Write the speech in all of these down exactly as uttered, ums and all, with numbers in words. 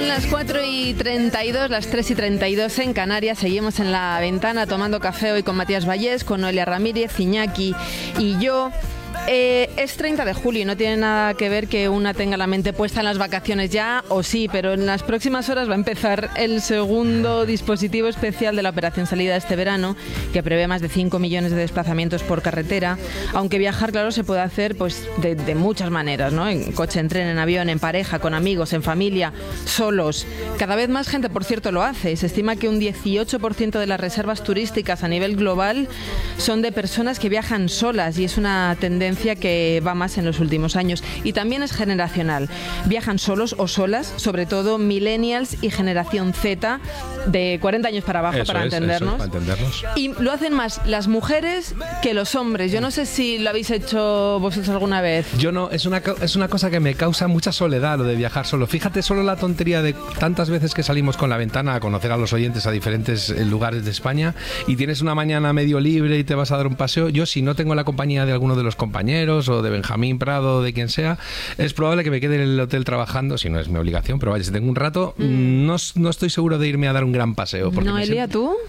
Son las cuatro y treinta y dos, las tres y treinta y dos en Canarias. Seguimos en La Ventana tomando café hoy con Matías Vallés, con Noelia Ramírez, Iñaki y yo. Eh, es treinta de julio y no tiene nada que ver que una tenga la mente puesta en las vacaciones ya, o sí, pero en las próximas horas va a empezar el segundo dispositivo especial de la Operación Salida este verano, que prevé más de cinco millones de desplazamientos por carretera, aunque viajar, claro, se puede hacer pues de, de muchas maneras, ¿no? En coche, en tren, en avión, en pareja, con amigos, en familia, solos. Cada vez más gente, por cierto, lo hace. Se estima que un dieciocho por ciento de las reservas turísticas a nivel global son de personas que viajan solas, y es una tendencia que va más en los últimos años. Y también es generacional. Viajan solos o solas, sobre todo millennials y generación Z, de cuarenta años para abajo, eso para, es, entendernos. Eso, para entendernos. Y lo hacen más las mujeres que los hombres. Yo no sé si lo habéis hecho vosotros alguna vez. Yo no, es una, es una cosa que me causa mucha soledad, lo de viajar solo. Fíjate, solo la tontería de tantas veces que salimos con La Ventana a conocer a los oyentes a diferentes lugares de España, y tienes una mañana medio libre y te vas a dar un paseo. Yo, si no tengo la compañía de alguno de los compañeros o de Benjamín Prado o de quien sea, es probable que me quede en el hotel trabajando, si no es mi obligación, pero vaya, si tengo un rato, mm. no, no estoy seguro de irme a dar un gran paseo. Noelia, siento... ¿tú?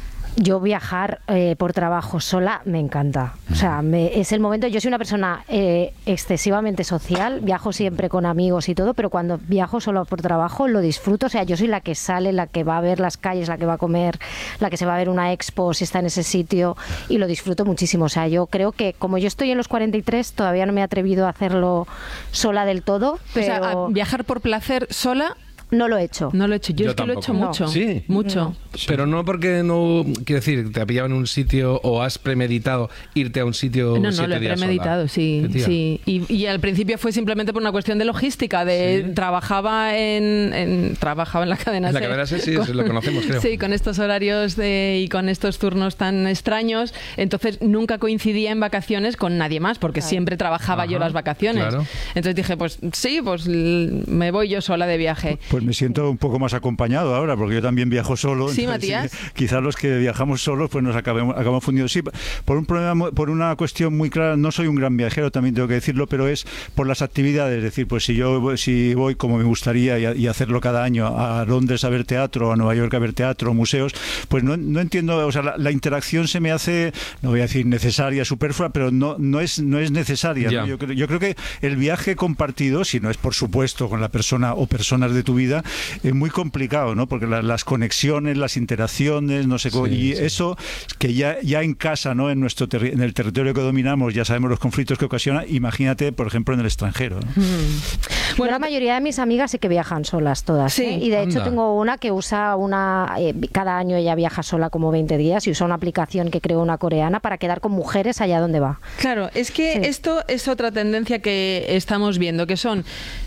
Yo viajar eh, por trabajo sola me encanta. O sea, me, es el momento. Yo soy una persona eh, excesivamente social, viajo siempre con amigos y todo, pero cuando viajo solo por trabajo lo disfruto. O sea, yo soy la que sale, la que va a ver las calles, la que va a comer, la que se va a ver una expo si está en ese sitio, y lo disfruto muchísimo. O sea, yo creo que como yo estoy en los cuarenta y tres, todavía no me he atrevido a hacerlo sola del todo. Pero... O sea, a viajar por placer sola. No lo he hecho. No lo he hecho. Yo, Yo es que lo he hecho tampoco. mucho. No. Sí. Mucho. No. Pero no porque no, quiero decir, te ha pillado en un sitio o has premeditado irte a un sitio. No, no, siete lo he días premeditado, sola. sí. sí. Y, y al principio fue simplemente por una cuestión de logística, de sí. trabajaba en, en trabajaba en la cadena En C. la cadena C, sí, con, eso lo conocemos, creo. Sí, con estos horarios de, y con estos turnos tan extraños. Entonces nunca coincidía en vacaciones con nadie más, porque claro. siempre trabajaba Ajá, yo las vacaciones. Claro. Entonces dije, pues sí, pues me voy yo sola de viaje. Pues me siento un poco más acompañado ahora, porque yo también viajo solo. Sí, Matías. Sí, quizás los que viajamos solos pues nos acabemos, acabamos fundidos. Sí, por un problema, por una cuestión muy clara, no soy un gran viajero, también tengo que decirlo, pero es por las actividades. Es decir, pues si yo si voy como me gustaría y, y hacerlo cada año a Londres a ver teatro, a Nueva York a ver teatro, museos, pues no, no entiendo, o sea, la, la interacción se me hace, no voy a decir necesaria, superflua, pero no, no es no es necesaria. ¿no? Yo, yo creo que el viaje compartido, si no es por supuesto con la persona o personas de tu vida, es muy complicado, ¿no? Porque la, las conexiones, las interacciones, no sé cómo, sí, y sí. eso que ya ya en casa, ¿no? En nuestro terri- en el territorio que dominamos, ya sabemos los conflictos que ocasiona, imagínate, por ejemplo, en el extranjero, ¿no? Mm. Bueno, la mayoría de mis amigas sí que viajan solas todas, sí, ¿eh? Y de anda. hecho tengo una que usa una eh, cada año ella viaja sola como veinte días y usa una aplicación que creó una coreana para quedar con mujeres allá donde va. Claro, es que sí. esto es otra tendencia que estamos viendo, que son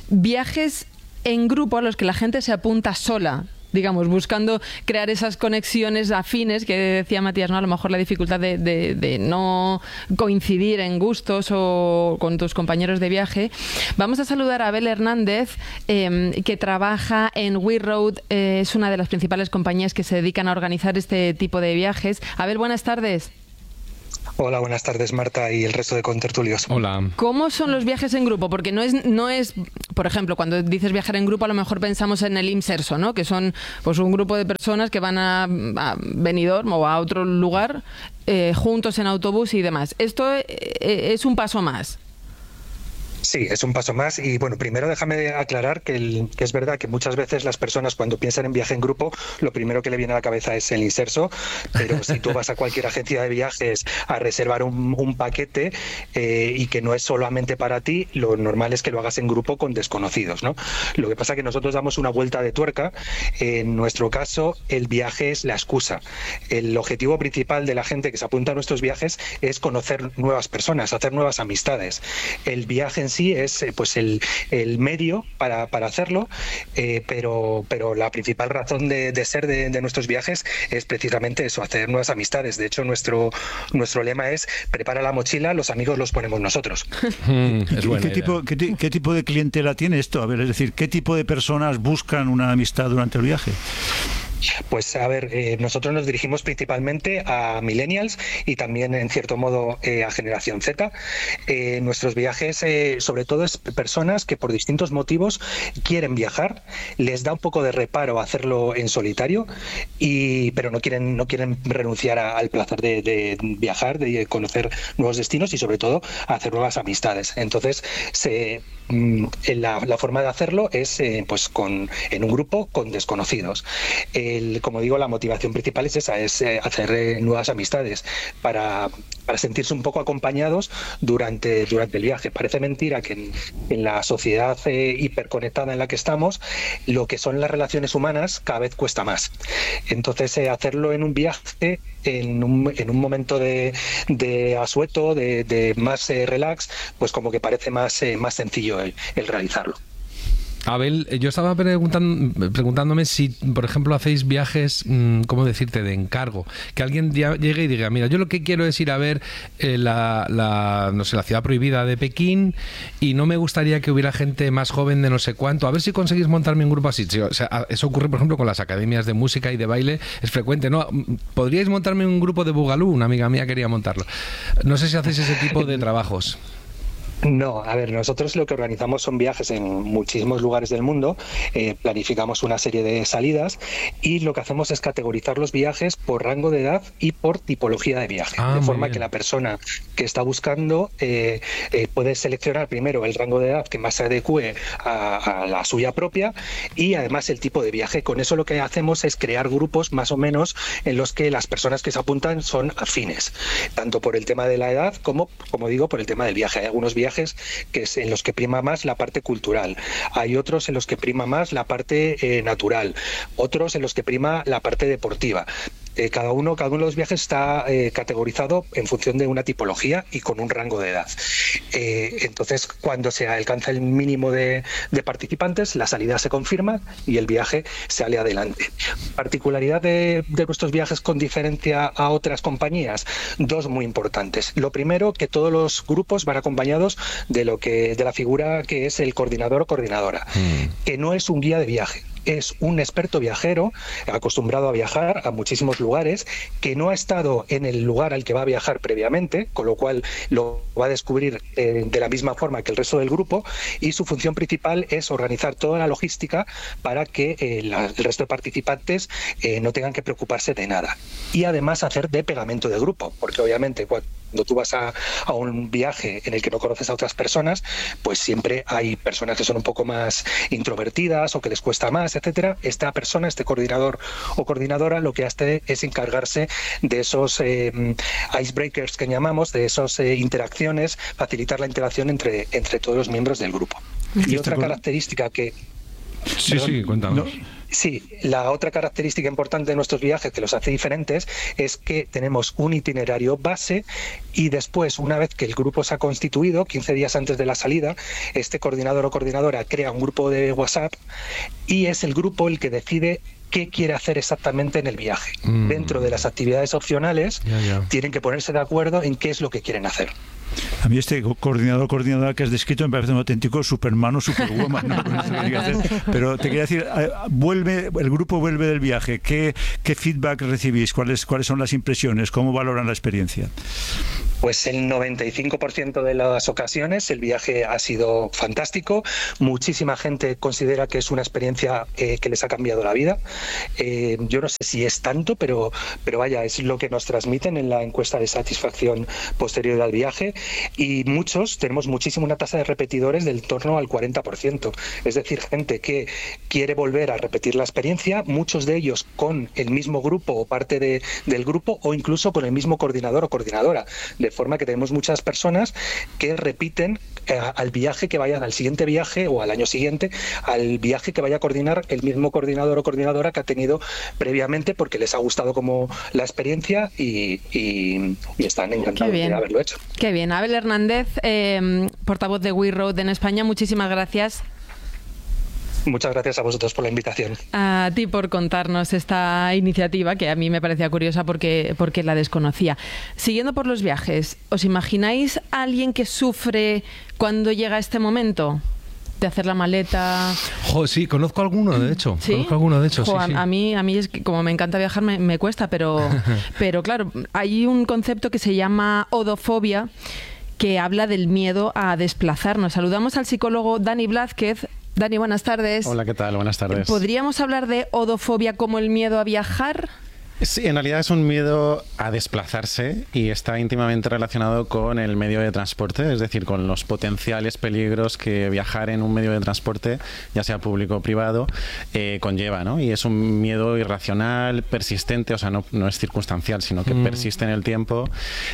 viajes en grupo a los que la gente se apunta sola, digamos, buscando crear esas conexiones afines que decía Matías, ¿no? A lo mejor la dificultad de, de, de no coincidir en gustos o con tus compañeros de viaje. Vamos a saludar a Abel Hernández, eh, que trabaja en We Road, eh, es una de las principales compañías que se dedican a organizar este tipo de viajes. Abel, buenas tardes. Hola, buenas tardes, Marta y el resto de contertulios. Hola. ¿Cómo son los viajes en grupo? Porque no es, no es, por ejemplo, cuando dices viajar en grupo, a lo mejor pensamos en el IMSERSO, ¿no? Que son pues un grupo de personas que van a, a Benidorm o a otro lugar eh, juntos en autobús y demás. Esto eh, es un paso más. Sí, es un paso más y bueno, primero déjame aclarar que, el, que es verdad que muchas veces las personas cuando piensan en viaje en grupo, lo primero que le viene a la cabeza es el IMSERSO, pero si tú vas a cualquier agencia de viajes a reservar un, un paquete eh, y que no es solamente para ti, lo normal es que lo hagas en grupo con desconocidos, ¿no? Lo que pasa es que nosotros damos una vuelta de tuerca. En nuestro caso, el viaje es la excusa. El objetivo principal de la gente que se apunta a nuestros viajes es conocer nuevas personas, hacer nuevas amistades. El viaje en sí es eh, pues el, el medio para, para hacerlo, eh, pero, pero la principal razón de, de ser de, de nuestros viajes es precisamente eso, hacer nuevas amistades. De hecho, nuestro, nuestro lema es prepara la mochila, los amigos los ponemos nosotros. Mm, es buena ¿Qué, tipo, qué, ¿Qué tipo de clientela tiene esto? A ver, es decir, ¿qué tipo de personas buscan una amistad durante el viaje? Pues a ver, eh, nosotros nos dirigimos principalmente a millennials y también en cierto modo eh, a generación Z. Eh, nuestros viajes eh, sobre todo es personas que por distintos motivos quieren viajar, les da un poco de reparo hacerlo en solitario, y pero no quieren no quieren renunciar a, al placer de, de viajar, de conocer nuevos destinos y sobre todo hacer nuevas amistades. Entonces se La, la forma de hacerlo es eh, pues con, en un grupo con desconocidos. El, como digo, la motivación principal es esa, es eh, hacer eh, nuevas amistades para, para sentirse un poco acompañados durante, durante el viaje. Parece mentira que en, en la sociedad eh, hiperconectada en la que estamos, lo que son las relaciones humanas cada vez cuesta más. Entonces, eh, hacerlo en un viaje, en un, en un momento de, de asueto, de, de más eh, relax, pues como que parece más, eh, más sencillo el, el realizarlo. Abel, yo estaba preguntando, preguntándome si, por ejemplo, hacéis viajes, ¿cómo decirte?, de encargo. Que alguien llegue y diga, mira, yo lo que quiero es ir a ver eh, la, la, no sé, la ciudad prohibida de Pekín y no me gustaría que hubiera gente más joven de no sé cuánto. A ver si conseguís montarme un grupo así. O sea, eso ocurre, por ejemplo, con las academias de música y de baile. Es frecuente, ¿no? ¿Podríais montarme un grupo de Boogaloo? Una amiga mía quería montarlo. No sé si hacéis ese tipo de trabajos. No, a ver, nosotros lo que organizamos son viajes en muchísimos lugares del mundo, eh, planificamos una serie de salidas y lo que hacemos es categorizar los viajes por rango de edad y por tipología de viaje, ah, de forma que la persona que está buscando eh, eh, puede seleccionar primero el rango de edad que más se adecue a, a la suya propia y además el tipo de viaje. Con eso lo que hacemos es crear grupos más o menos en los que las personas que se apuntan son afines, tanto por el tema de la edad como, como digo, por el tema del viaje. Hay algunos viajes que es en los que prima más la parte cultural, hay otros en los que prima más la parte eh, natural, otros en los que prima la parte deportiva. Eh, cada uno, cada uno de los viajes está eh, categorizado en función de una tipología y con un rango de edad. Eh, entonces, cuando se alcanza el mínimo de, de participantes, la salida se confirma y el viaje sale adelante. Particularidad de, de nuestros viajes con diferencia a otras compañías, dos muy importantes. Lo primero, que todos los grupos van acompañados de lo que de la figura que es el coordinador o coordinadora, mm. que no es un guía de viaje. Es un experto viajero acostumbrado a viajar a muchísimos lugares, que no ha estado en el lugar al que va a viajar previamente, con lo cual lo va a descubrir eh, de la misma forma que el resto del grupo, y su función principal es organizar toda la logística para que eh, la, el resto de participantes eh, no tengan que preocuparse de nada. Y además hacer de pegamento de grupo, porque obviamente cuando Cuando tú vas a, a un viaje en el que no conoces a otras personas, pues siempre hay personas que son un poco más introvertidas o que les cuesta más, etcétera. Esta persona, este coordinador o coordinadora, lo que hace es encargarse de esos eh, icebreakers que llamamos, de esas eh, interacciones, facilitar la interacción entre, entre todos los miembros del grupo. Y otra característica que... Sí, perdón, sí, cuéntanos. No, Sí, la otra característica importante de nuestros viajes que los hace diferentes es que tenemos un itinerario base y después, una vez que el grupo se ha constituido, quince días antes de la salida, este coordinador o coordinadora crea un grupo de WhatsApp y es el grupo el que decide qué quiere hacer exactamente en el viaje. Mm. Dentro de las actividades opcionales, yeah, yeah. tienen que ponerse de acuerdo en qué es lo que quieren hacer. A mí este coordinador coordinadora que has descrito me parece un auténtico Superman o Superwoman, ¿no? Pero te quería decir, vuelve el grupo vuelve del viaje, ¿qué, qué feedback recibís? ¿Cuáles, cuáles son las impresiones? ¿Cómo valoran la experiencia? Pues el noventa y cinco por ciento de las ocasiones el viaje ha sido fantástico. Muchísima gente considera que es una experiencia eh, que les ha cambiado la vida. Eh, yo no sé si es tanto, pero, pero vaya, es lo que nos transmiten en la encuesta de satisfacción posterior al viaje. Y muchos, tenemos muchísimo una tasa de repetidores del torno al cuarenta por ciento. Es decir, gente que quiere volver a repetir la experiencia, muchos de ellos con el mismo grupo o parte de, del grupo o incluso con el mismo coordinador o coordinadora. De forma que tenemos muchas personas que repiten eh, al viaje que vayan, al siguiente viaje o al año siguiente, al viaje que vaya a coordinar el mismo coordinador o coordinadora que ha tenido previamente porque les ha gustado como la experiencia y, y, y están encantados de haberlo hecho. Qué bien. Abel Hernández, eh, portavoz de We Road en España, muchísimas gracias. Muchas gracias a vosotros por la invitación. A ti por contarnos esta iniciativa que a mí me parecía curiosa porque, porque la desconocía. Siguiendo por los viajes, ¿os imagináis a alguien que sufre cuando llega este momento? de hacer la maleta. Jo, sí, conozco alguno, de hecho. ¿Sí? Conozco alguno, de hecho, Jo, sí, a, sí. a mí, a mí es que como me encanta viajar, me, me cuesta, pero, pero claro, hay un concepto que se llama odofobia, que habla del miedo a desplazarnos. Saludamos al psicólogo Dani Blázquez. Dani, buenas tardes. Hola, ¿qué tal? Buenas tardes. ¿Podríamos hablar de odofobia como el miedo a viajar? Sí, en realidad es un miedo a desplazarse y está íntimamente relacionado con el medio de transporte, es decir, con los potenciales peligros que viajar en un medio de transporte, ya sea público o privado, eh, conlleva, ¿no? Y es un miedo irracional, persistente, o sea, no, no es circunstancial, sino que mm. persiste en el tiempo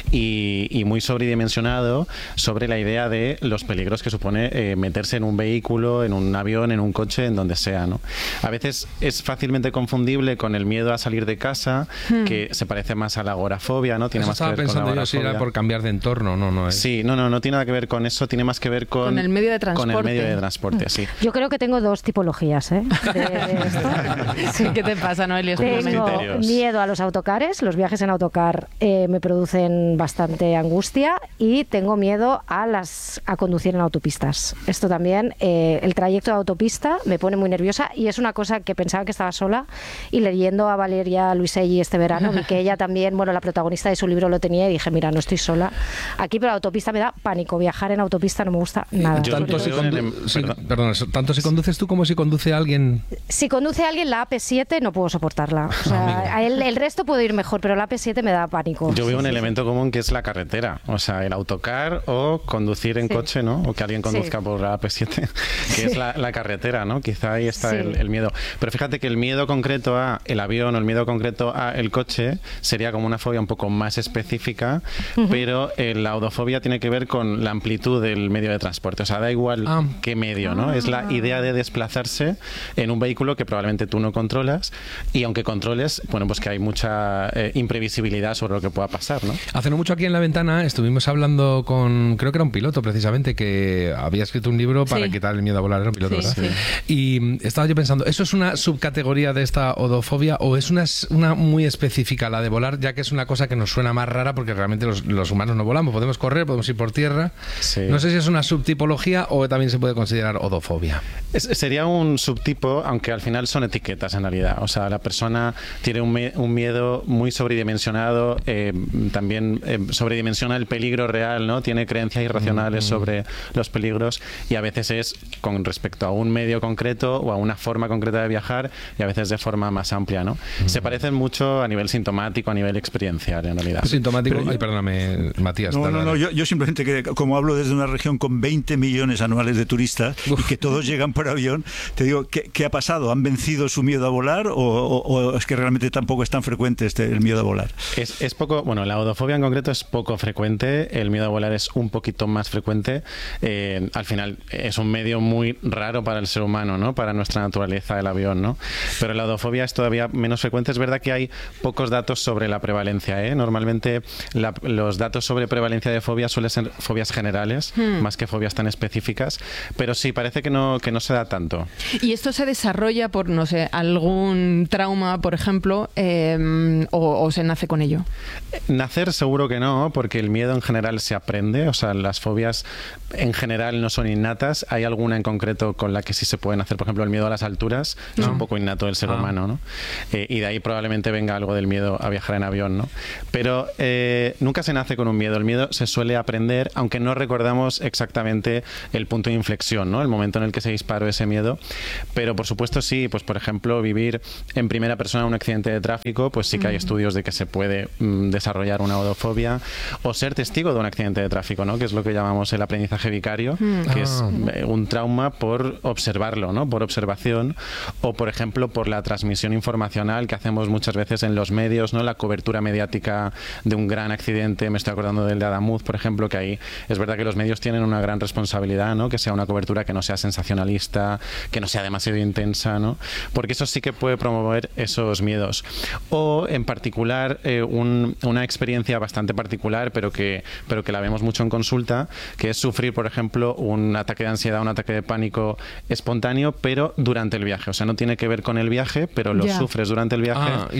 y, y muy sobredimensionado sobre la idea de los peligros que supone eh, meterse en un vehículo, en un avión, en un coche, en donde sea, ¿no? A veces es fácilmente confundible con el miedo a salir de casa, que se parece más a la agorafobia, ¿no? Tiene eso más que estaba ver pensando con la yo si agorafobia. era por cambiar de entorno, no, no es. Sí, no, no, no tiene nada que ver con eso, tiene más que ver con, con el medio de transporte. Con el medio de transporte, sí. Yo creo que tengo dos tipologías, ¿eh? De esto. Sí. ¿Qué te pasa, Noelia? Tengo miedo a los autocares, los viajes en autocar eh, me producen bastante angustia, y tengo miedo a las a conducir en autopistas. Esto también, eh, el trayecto de autopista me pone muy nerviosa, y es una cosa que pensaba que estaba sola, y leyendo a Valeria Luiselli este verano vi que ella también, bueno, la protagonista de su libro lo tenía, y dije, mira, no estoy sola aquí, pero la autopista me da pánico, viajar en autopista no me gusta nada. Yo tanto, si condu- el, sí, perdón. perdón, tanto si conduces tú como si conduce alguien. Si conduce alguien la A P siete no puedo soportarla, o sea, a él, el resto puedo ir mejor, pero la A P siete me da pánico. Yo veo sí, un sí, elemento sí. común, que es la carretera, o sea, el autocar o conducir en sí. coche, ¿no? O que alguien conduzca sí. por la A P siete, que sí. es la, la carretera, ¿no? Quizá ahí está sí. el, el miedo. Pero fíjate que el miedo concreto a el avión o el miedo concreto a el coche sería como una fobia un poco más específica, uh-huh. pero eh, la odofobia tiene que ver con la amplitud del medio de transporte, o sea, da igual ah. qué medio, ¿no? Ah. Es la idea de desplazarse en un vehículo que probablemente tú no controlas, y aunque controles, bueno, pues que hay mucha eh, imprevisibilidad sobre lo que pueda pasar, ¿no? Hace no mucho aquí en La Ventana estuvimos hablando con, creo que era un piloto precisamente, que había escrito un libro para sí. quitar el miedo a volar, era un piloto, sí, ¿verdad? Sí. Y estaba yo pensando, ¿eso es una subcategoría de esta odofobia o es una, una muy específica, la de volar, ya que es una cosa que nos suena más rara porque realmente los, los humanos no volamos, podemos correr, podemos ir por tierra. Sí. No sé si es una subtipología o también se puede considerar odofobia. Es, sería un subtipo, aunque al final son etiquetas en realidad. O sea, la persona tiene un, me, un miedo muy sobredimensionado, eh, también eh, sobredimensiona el peligro real, ¿no? Tiene creencias irracionales mm-hmm. sobre los peligros, y a veces es con respecto a un medio concreto o a una forma concreta de viajar, y a veces de forma más amplia, ¿no? Mm-hmm. Se parecen mucho a nivel sintomático, a nivel experiencial, en realidad. Sintomático, Pero, ay, perdóname, Matías. No, dale, no, no, yo, yo simplemente, que como hablo desde una región con veinte millones anuales de turistas Uf. y que todos llegan por avión, te digo, ¿qué, qué ha pasado? ¿Han vencido su miedo a volar o, o, o es que realmente tampoco es tan frecuente este, el miedo a volar? Es, es poco, bueno, la odofobia en concreto es poco frecuente, el miedo a volar es un poquito más frecuente. Eh, al final es un medio muy raro para el ser humano, ¿no? Para nuestra naturaleza, el avión, ¿no? Pero la odofobia es todavía menos frecuente. Es verdad que hay pocos datos sobre la prevalencia, ¿eh? Normalmente la, los datos sobre prevalencia de fobias suelen ser fobias generales, hmm. más que fobias tan específicas, pero sí, parece que no, que no se da tanto. ¿Y esto se desarrolla por, no sé, algún trauma, por ejemplo, eh, o, o se nace con ello? Nacer seguro que no, porque el miedo en general se aprende, o sea, las fobias en general no son innatas. Hay alguna en concreto con la que sí se puede nacer, por ejemplo, el miedo a las alturas, no. es un poco innato del ser ah. humano, ¿no? Eh, y de ahí probablemente venga algo del miedo a viajar en avión, ¿no? Pero eh, nunca se nace con un miedo, el miedo se suele aprender, aunque no recordamos exactamente el punto de inflexión, ¿no? El momento en el que se disparó ese miedo, pero por supuesto sí, pues por ejemplo, vivir en primera persona un accidente de tráfico, pues sí que hay estudios de que se puede mm, desarrollar una odofobia, o ser testigo de un accidente de tráfico, ¿no? Que es lo que llamamos el aprendizaje vicario, mm. que ah. es eh, un trauma por observarlo, ¿no? Por observación, o por ejemplo por la transmisión informacional que hacemos muchas veces en los medios, ¿no? La cobertura mediática de un gran accidente, me estoy acordando del de Adamuz, por ejemplo, que ahí es verdad que los medios tienen una gran responsabilidad, ¿no? Que sea una cobertura que no sea sensacionalista, que no sea demasiado intensa, ¿no? Porque eso sí que puede promover esos miedos. O en particular eh, un, una experiencia bastante particular, pero que, pero que la vemos mucho en consulta, que es sufrir, por ejemplo, un ataque de ansiedad, un ataque de pánico espontáneo, pero durante el viaje. O sea, no tiene que ver con el viaje, pero lo yeah. sufres durante el viaje. Ah, y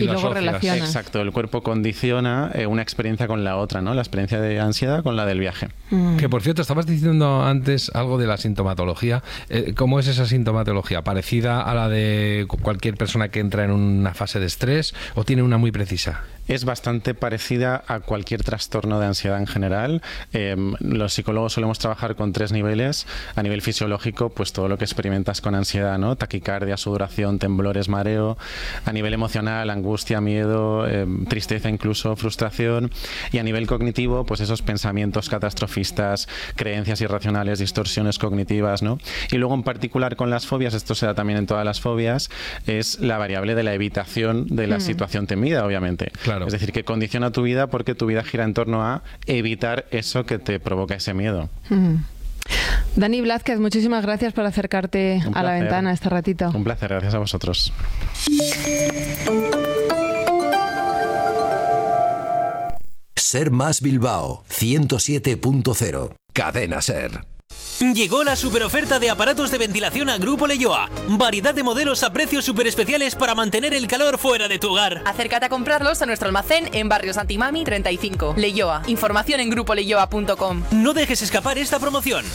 y, y luego relacionas. Exacto, el cuerpo condiciona eh, una experiencia con la otra, ¿no? La experiencia de ansiedad con la del viaje. Mm. Que por cierto, estabas diciendo antes algo de la sintomatología. Eh, ¿Cómo es esa sintomatología? ¿Parecida a la de cualquier persona que entra en una fase de estrés o tiene una muy precisa? Es bastante parecida a cualquier trastorno de ansiedad en general. Eh, los psicólogos solemos trabajar con tres niveles. A nivel fisiológico, pues todo lo que experimentas con ansiedad, ¿no? Taquicardia, sudoración, temblores, mareo. A nivel emocional, angustia, miedo, eh, tristeza, incluso frustración. Y a nivel cognitivo, pues esos pensamientos catastrofistas, creencias irracionales, distorsiones cognitivas, ¿no? Y luego en particular con las fobias, esto se da también en todas las fobias, es la variable de la evitación de la mm. situación temida, obviamente. Claro. Es decir, que condiciona tu vida porque tu vida gira en torno a evitar eso que te provoca ese miedo. Mm. Dani Blázquez, muchísimas gracias por acercarte a la ventana este ratito. Un placer, gracias a vosotros. Ser Más Bilbao, ciento siete punto cero. Cadena Ser. Llegó la superoferta de aparatos de ventilación a Grupo Leioa. Variedad de modelos a precios super especiales para mantener el calor fuera de tu hogar. Acércate a comprarlos a nuestro almacén en Barrio Santimami treinta y cinco. Leioa. Información en grupo leioa punto com. No dejes escapar esta promoción.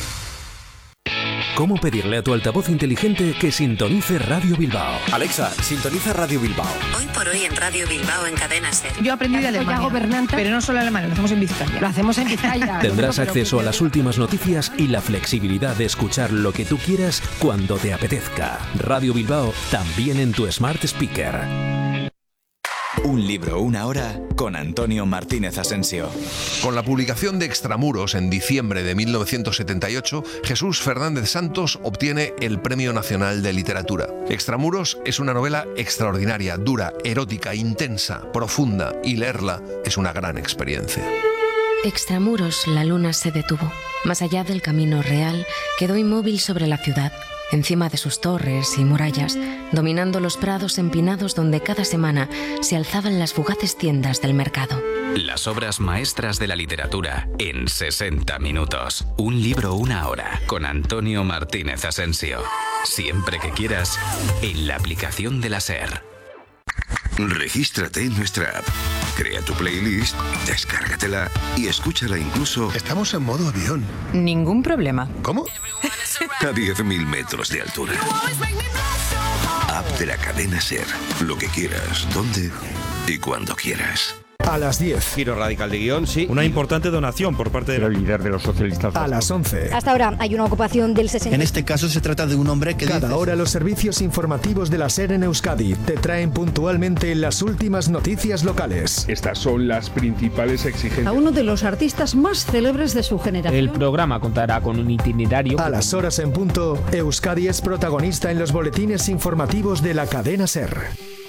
¿Cómo pedirle a tu altavoz inteligente que sintonice Radio Bilbao? Alexa, sintoniza Radio Bilbao. Hoy por hoy en Radio Bilbao en Cadena Ser. Yo aprendí de Alemania, gobernante, pero no solo alemán, lo hacemos en Vizcaya. Lo hacemos en Vizcaya. Tendrás acceso a las últimas noticias y la flexibilidad de escuchar lo que tú quieras cuando te apetezca. Radio Bilbao también en tu Smart Speaker. Un libro, una hora, con Antonio Martínez Asensio. Con la publicación de Extramuros en diciembre de mil novecientos setenta y ocho, Jesús Fernández Santos obtiene el Premio Nacional de Literatura. Extramuros es una novela extraordinaria, dura, erótica, intensa, profunda, y leerla es una gran experiencia. Extramuros, la luna se detuvo. Más allá del camino real, quedó inmóvil sobre la ciudad, encima de sus torres y murallas, dominando los prados empinados donde cada semana se alzaban las fugaces tiendas del mercado. Las obras maestras de la literatura en sesenta minutos. Un libro, una hora, con Antonio Martínez Asensio. Siempre que quieras, en la aplicación de la SER. Regístrate en nuestra app. Crea tu playlist, descárgatela y escúchala incluso... Estamos en modo avión. Ningún problema. ¿Cómo? A diez mil metros de altura. App de la cadena SER. Lo que quieras, donde y cuando quieras. A las diez. Giro radical de guión, sí. Una importante donación por parte del líder de los socialistas. A las once. Hasta ahora hay una ocupación del sesenta. En este caso se trata de un hombre que Cada dice... hora los servicios informativos de la SER en Euskadi te traen puntualmente las últimas noticias locales. Estas son las principales exigencias. A uno de los artistas más célebres de su generación. El programa contará con un itinerario... A las horas en punto, Euskadi es protagonista en los boletines informativos de la cadena SER.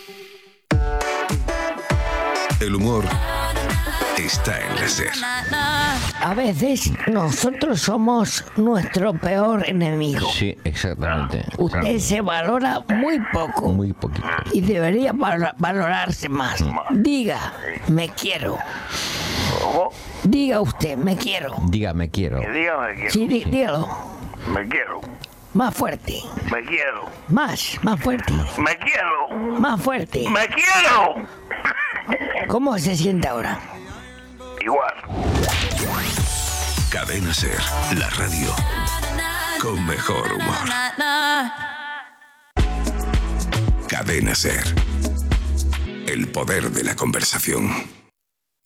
El humor está en la SER. A veces nosotros somos nuestro peor enemigo. Sí, exactamente. Usted claro. se valora muy poco. Muy poquito. Y debería val- valorarse más. Diga, me quiero. Diga usted, me quiero. Diga, me quiero. Diga, me quiero. Sí, dí- dígalo. Me quiero. Más fuerte. Me quiero. Más, más fuerte. Me quiero. Más fuerte. Me quiero. ¿Cómo se siente ahora? Igual. Cadena SER, la radio con mejor humor. Cadena SER, el poder de la conversación.